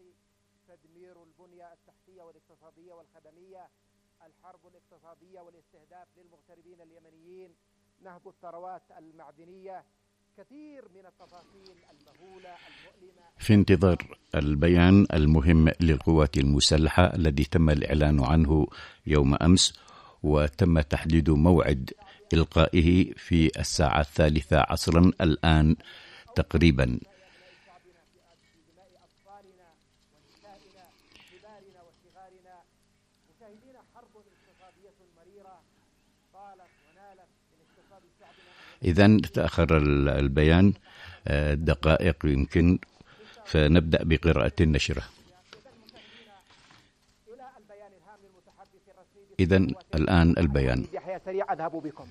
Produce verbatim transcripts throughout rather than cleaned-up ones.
تدمير البنية التحتية والاقتصادية والخدمية، الحرب الاقتصادية والاستهداف للمغتربين اليمنيين، نهب الثروات المعدنية، كثير من التفاصيل المهولة المؤلمة. في انتظار البيان المهم للقوات المسلحة الذي تم الإعلان عنه يوم أمس، وتم تحديد موعد إلقائه في الساعة الثالثة عصرا الآن تقريبا. إذن تأخر البيان دقائق يمكن، فنبدأ بقراءة النشرة. إذن الآن البيان. سريع أذهب بكم.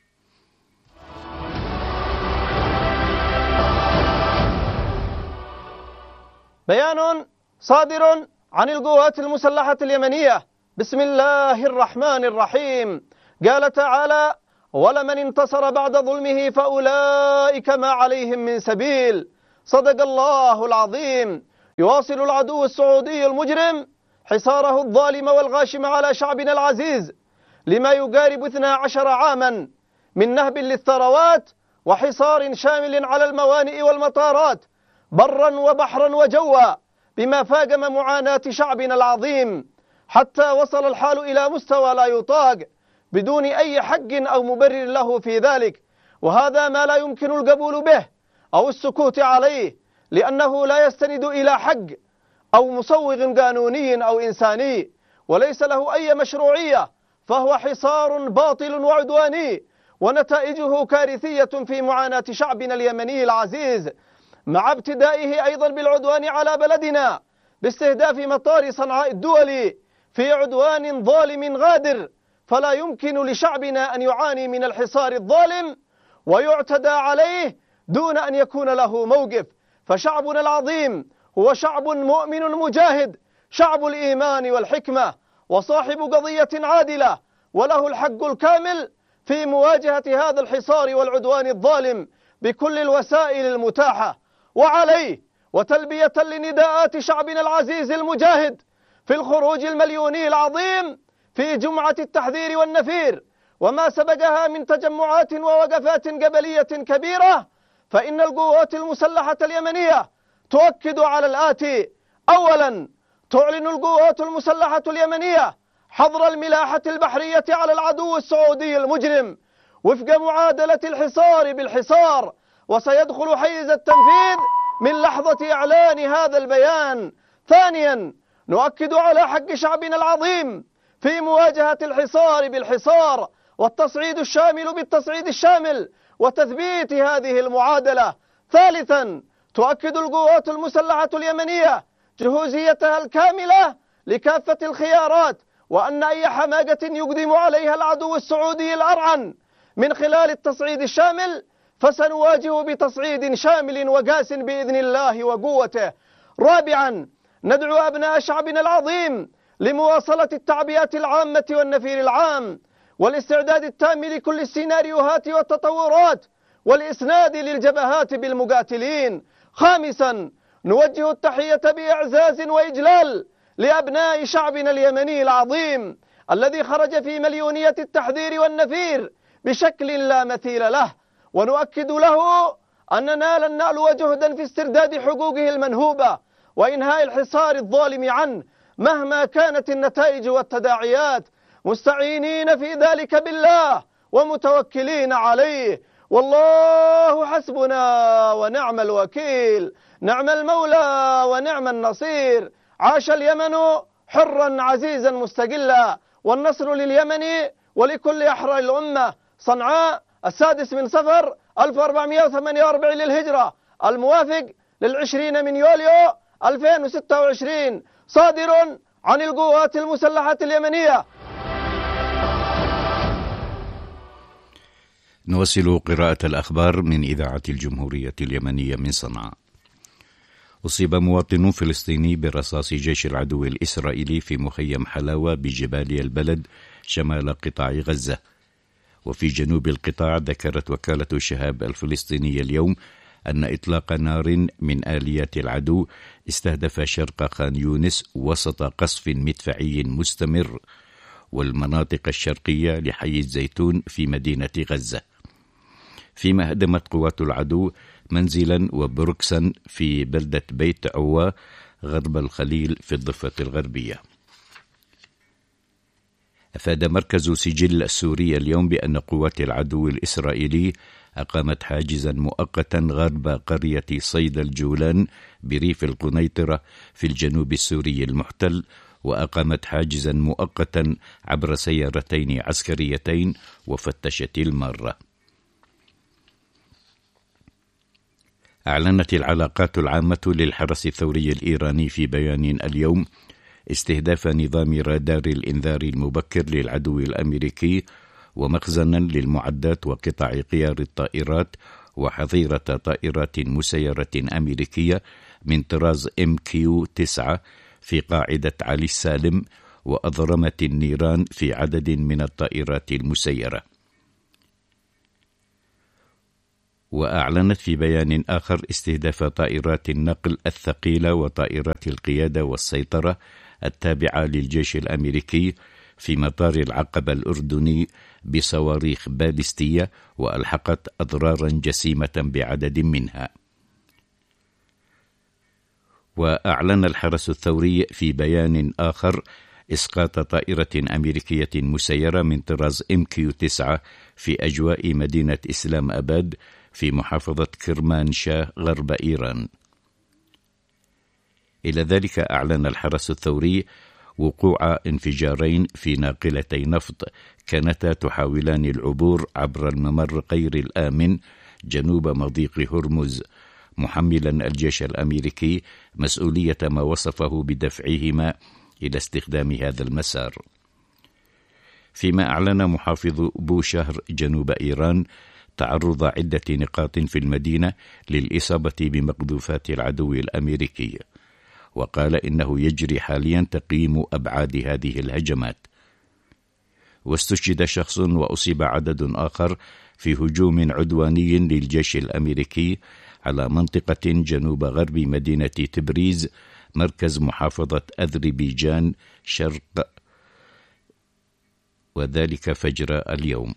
بيان صادر عن القوات المسلحة اليمنية. بسم الله الرحمن الرحيم. قال تعالى: ولمن انتصر بعد ظلمه فأولئك ما عليهم من سبيل. صدق الله العظيم. يواصل العدو السعودي المجرم حصاره الظالم والغاشم على شعبنا العزيز لما يقارب اثنا عشر عاما من نهب للثروات وحصار شامل على الموانئ والمطارات برا وبحرا وجوا، بما فاقم معاناة شعبنا العظيم، حتى وصل الحال إلى مستوى لا يطاق بدون أي حق أو مبرر له في ذلك، وهذا ما لا يمكن القبول به أو السكوت عليه، لأنه لا يستند إلى حق أو مصوغ قانوني أو إنساني، وليس له أي مشروعية، فهو حصار باطل وعدواني، ونتائجه كارثية في معاناة شعبنا اليمني العزيز، مع ابتدائه أيضا بالعدوان على بلدنا باستهداف مطار صنعاء الدولي في عدوان ظالم غادر. فلا يمكن لشعبنا أن يعاني من الحصار الظالم ويعتدى عليه دون أن يكون له موقف، فشعبنا العظيم هو شعب مؤمن مجاهد، شعب الإيمان والحكمة، وصاحب قضية عادلة، وله الحق الكامل في مواجهة هذا الحصار والعدوان الظالم بكل الوسائل المتاحة. وعليه وتلبية لنداءات شعبنا العزيز المجاهد في الخروج المليوني العظيم في جمعة التحذير والنفير وما سبقها من تجمعات ووقفات قبلية كبيرة، فإن القوات المسلحة اليمنية تؤكد على الآتي: أولا، تعلن القوات المسلحة اليمنية حظر الملاحة البحرية على العدو السعودي المجرم وفق معادلة الحصار بالحصار، وسيدخل حيز التنفيذ من لحظة إعلان هذا البيان. ثانيا، نؤكد على حق شعبنا العظيم في مواجهة الحصار بالحصار والتصعيد الشامل بالتصعيد الشامل وتثبيت هذه المعادلة. ثالثا، تؤكد القوات المسلحة اليمنية جهوزيتها الكاملة لكافة الخيارات، وأن أي حماقة يقدم عليها العدو السعودي الأرعن من خلال التصعيد الشامل فسنواجه بتصعيد شامل وقاس بإذن الله وقوته. رابعا، ندعو أبناء شعبنا العظيم لمواصلة التعبئات العامة والنفير العام والاستعداد التام لكل السيناريوهات والتطورات والإسناد للجبهات بالمقاتلين. خامسا، نوجه التحية بإعزاز وإجلال لأبناء شعبنا اليمني العظيم الذي خرج في مليونية التحذير والنفير بشكل لا مثيل له، ونؤكد له أننا لن نألو جهدا في استرداد حقوقه المنهوبة وإنهاء الحصار الظالم عنه مهما كانت النتائج والتداعيات، مستعينين في ذلك بالله ومتوكلين عليه، والله حسبنا ونعم الوكيل، نعم المولى ونعم النصير. عاش اليمن حرا عزيزا مستقلا، والنصر لليمن ولكل أحرار الأمة. صنعاء السادس من صفر ألف وأربعمائة وثمانية وأربعين للهجرة، الموافق للعشرين من يوليو ألفين وستة وعشرين، صادر عن القوات المسلحة اليمنية. نواصل قراءة الأخبار من إذاعة الجمهورية اليمنية من صنعاء. أصيب مواطن فلسطيني برصاص جيش العدو الإسرائيلي في مخيم حلاوة بجباليا البلد شمال قطاع غزة. وفي جنوب القطاع ذكرت وكالة شهاب الفلسطينية اليوم أن إطلاق نار من آليات العدو استهدف شرق خان يونس وسط قصف مدفعي مستمر والمناطق الشرقية لحي الزيتون في مدينة غزة، فيما هدمت قوات العدو منزلا وبروكسا في بلدة بيت عوا غرب الخليل في الضفة الغربية. أفاد مركز سجل السوري اليوم بأن قوات العدو الإسرائيلي أقامت حاجزا مؤقتا غرب قرية صيد الجولان بريف القنيطرة في الجنوب السوري المحتل، وأقامت حاجزا مؤقتا عبر سيارتين عسكريتين وفتشت المارة. أعلنت العلاقات العامة للحرس الثوري الإيراني في بيان اليوم استهداف نظام رادار الإنذار المبكر للعدو الأمريكي ومخزنا للمعدات وقطع غيار الطائرات وحظيرة طائرات مسيرة أمريكية من طراز إم كيو تسعة في قاعدة علي السالم، وأضرمت النيران في عدد من الطائرات المسيرة. وأعلنت في بيان آخر استهداف طائرات النقل الثقيلة وطائرات القيادة والسيطرة التابعة للجيش الأمريكي في مطار العقبة الأردني بصواريخ باليستية، وألحقت أضرارا جسيمة بعدد منها. وأعلن الحرس الثوري في بيان آخر إسقاط طائرة أمريكية مسيرة من طراز إم كيو تسعة في أجواء مدينة إسلام أباد في محافظة كرمانشاه غرب إيران. إلى ذلك أعلن الحرس الثوري وقوع انفجارين في ناقلتي نفط كانتا تحاولان العبور عبر الممر غير الآمن جنوب مضيق هرمز، محملا الجيش الأمريكي مسؤولية ما وصفه بدفعهما إلى استخدام هذا المسار. فيما أعلن محافظ بوشهر جنوب إيران تعرض عدة نقاط في المدينة للإصابة بمقذوفات العدو الأمريكي، وقال إنه يجري حاليا تقييم أبعاد هذه الهجمات. واستشهد شخص وأصيب عدد آخر في هجوم عدواني للجيش الأمريكي على منطقة جنوب غرب مدينة تبريز مركز محافظة أذربيجان شرق، وذلك فجر اليوم.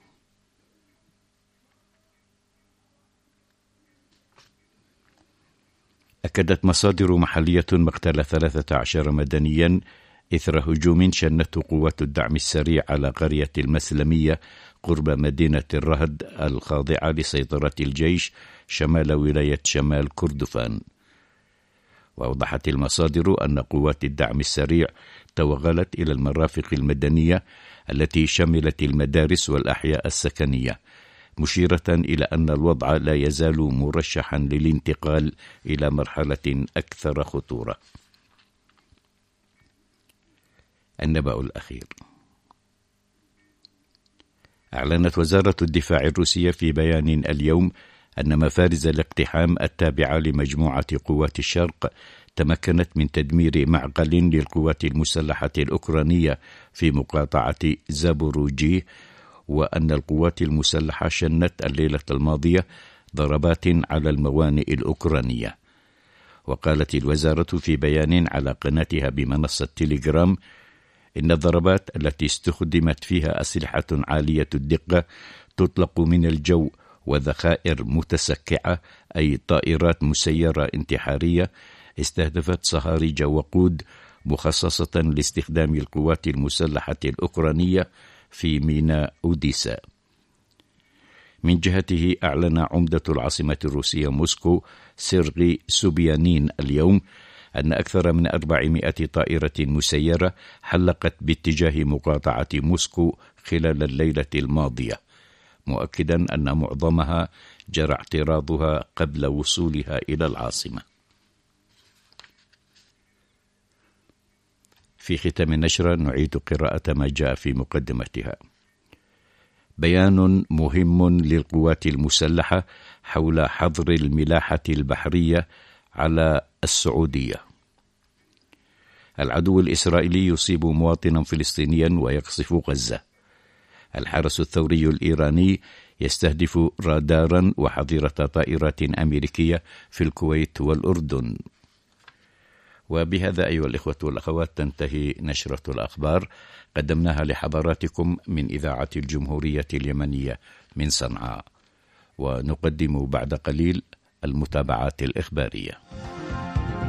أكدت مصادر محلية مقتل ثلاثة عشر مدنيا إثر هجوم شنته قوات الدعم السريع على قرية المسلمية قرب مدينة الرهد الخاضعة لسيطرة الجيش شمال ولاية شمال كردفان. وأوضحت المصادر أن قوات الدعم السريع توغلت إلى المرافق المدنية التي شملت المدارس والأحياء السكنية، مشيرة إلى أن الوضع لا يزال مرشحا للانتقال إلى مرحلة أكثر خطورة. النبأ الأخير. أعلنت وزارة الدفاع الروسية في بيان اليوم أن مفارز الاقتحام التابعة لمجموعة قوات الشرق تمكنت من تدمير معقل للقوات المسلحة الأوكرانية في مقاطعة زابوروجي، وأن القوات المسلحة شنت الليلة الماضية ضربات على الموانئ الأوكرانية. وقالت الوزارة في بيان على قناتها بمنصة تيليجرام إن الضربات التي استخدمت فيها أسلحة عالية الدقة تطلق من الجو وذخائر متسكعة، أي طائرات مسيرة انتحارية استهدفت صهاريج وقود مخصصة لاستخدام القوات المسلحة الأوكرانية في ميناء أوديسا. من جهته أعلن عمدة العاصمة الروسية موسكو سيرغي سوبيانين اليوم أن أكثر من أربعمائة طائرة مسيرة حلقت باتجاه مقاطعة موسكو خلال الليلة الماضية، مؤكدا أن معظمها جرى اعتراضها قبل وصولها إلى العاصمة. في ختام النشرة نعيد قراءة ما جاء في مقدمتها. بيان مهم للقوات المسلحة حول حظر الملاحة البحرية على السعودية. العدو الإسرائيلي يصيب مواطنا فلسطينيا ويقصف غزة. الحرس الثوري الإيراني يستهدف رادارا وحظيرة طائرات أمريكية في الكويت والأردن. وبهذا أيها الإخوة والأخوات تنتهي نشرة الأخبار قدمناها لحضراتكم من إذاعة الجمهورية اليمنية من صنعاء، ونقدم بعد قليل المتابعات الإخبارية.